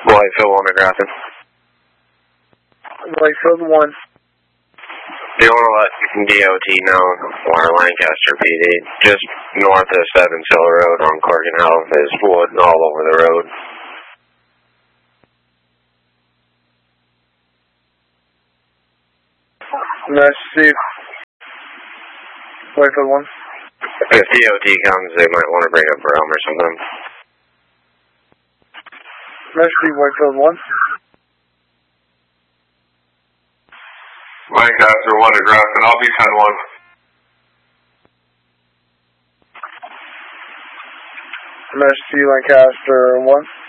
Whitefield 1 to Grafton. Whitefield 1. Do you want to let DOT know, or Lancaster PD, just north of 7 Hill Road on Corgan Hill, there's wood all over the road. Nice to see you. Whitefield 1. If DOT comes, they might want to bring up Rome or something. Nice to see Whitefield 1. Lancaster 1 to Grafton. I'll be 10-1. Nice to see Lancaster 1.